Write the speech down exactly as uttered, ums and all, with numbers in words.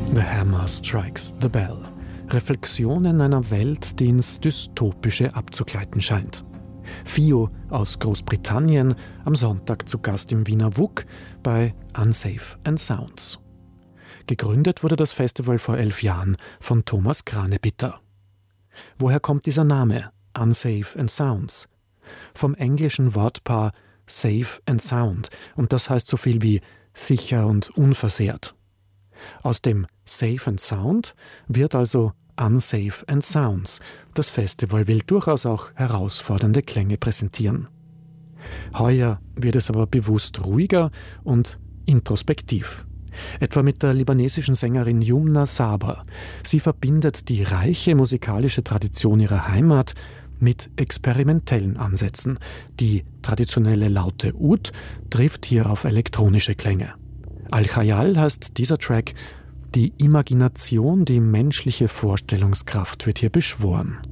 The Hammer Strikes the Bell. Reflexionen einer Welt, die ins Dystopische abzugleiten scheint. Fio aus Großbritannien am Sonntag zu Gast im Wiener W U K bei Unsafe and Sounds. Gegründet wurde das Festival vor elf Jahren von Thomas Kranebitter. Woher kommt dieser Name Unsafe and Sounds? Vom englischen Wortpaar Safe and Sound, und das heißt so viel wie sicher und unversehrt. Aus dem Safe and Sound wird also Unsafe and Sounds. Das Festival will durchaus auch herausfordernde Klänge präsentieren. Heuer wird es aber bewusst ruhiger und introspektiv. Etwa mit der libanesischen Sängerin Yumna Saber. Sie verbindet die reiche musikalische Tradition ihrer Heimat mit experimentellen Ansätzen. Die traditionelle laute Ud trifft hier auf elektronische Klänge. Al-Khayal heißt dieser Track. Die Imagination, die menschliche Vorstellungskraft wird hier beschworen.